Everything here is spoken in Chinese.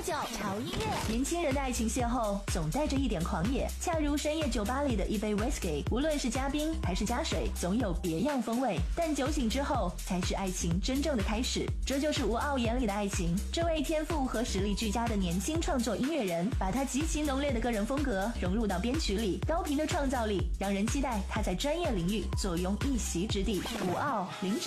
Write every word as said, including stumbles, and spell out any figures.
九潮音乐。 年轻人的爱情邂逅总带着一点狂野，恰如深夜酒吧里的一杯 whisky， 无论是加冰还是加水，总有别样风味。但酒醒之后，才是爱情真正的开始。这就是吴傲眼里的爱情。这位天赋和实力俱佳的年轻创作音乐人，把他极其浓烈的个人风格融入到编曲里，高频的创造力让人期待他在专业领域坐拥一席之地。吴傲临场。